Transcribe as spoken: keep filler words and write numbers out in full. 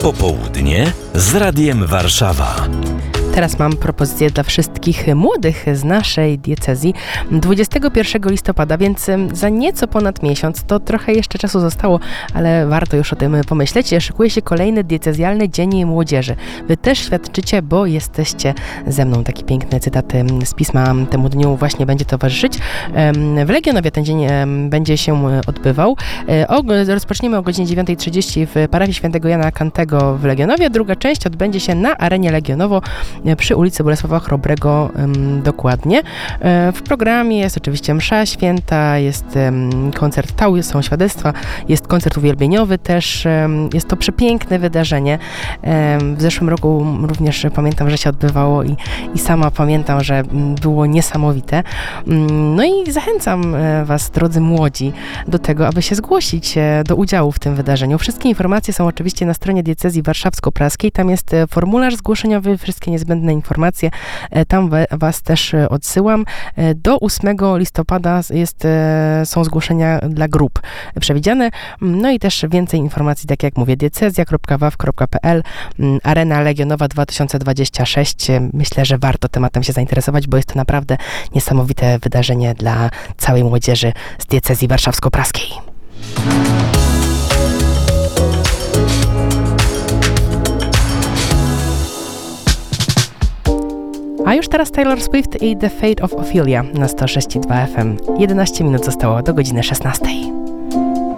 Popołudnie z Radiem Warszawa. Teraz mam propozycję dla wszystkich młodych z naszej diecezji. dwudziestego pierwszego listopada, więc za nieco ponad miesiąc, to trochę jeszcze czasu zostało, ale warto już o tym pomyśleć. Szykuje się kolejny diecezjalny Dzień Młodzieży. Wy też świadczycie, bo jesteście ze mną. Taki piękny cytat z pisma temu dniu właśnie będzie towarzyszyć. W Legionowie ten dzień będzie się odbywał. Rozpoczniemy o godzinie dziewiątej trzydzieści w parafii świętego Jana Kantego w Legionowie. Druga część odbędzie się na arenie Legionowo przy ulicy Bolesława Chrobrego um, dokładnie. E, w programie jest oczywiście msza święta, jest um, koncert tał, są świadectwa, jest koncert uwielbieniowy też. Um, jest to przepiękne wydarzenie. E, w zeszłym roku również pamiętam, że się odbywało i, i sama pamiętam, że było niesamowite. Um, no i zachęcam was, drodzy młodzi, do tego, aby się zgłosić do udziału w tym wydarzeniu. Wszystkie informacje są oczywiście na stronie diecezji warszawsko-praskiej. Tam jest formularz zgłoszeniowy, wszystkie niezbędne informacje. Tam was też odsyłam. Do ósmego listopada jest, są zgłoszenia dla grup przewidziane. No i też więcej informacji, tak jak mówię, diecezja kropka waw kropka pe el, Arena Legionowa dwa tysiące dwadzieścia sześć. Myślę, że warto tematem się zainteresować, bo jest to naprawdę niesamowite wydarzenie dla całej młodzieży z diecezji warszawsko-praskiej. A już teraz Taylor Swift i The Fate of Ophelia na sto sześć i dwa F M. jedenaście minut zostało do godziny szesnastej.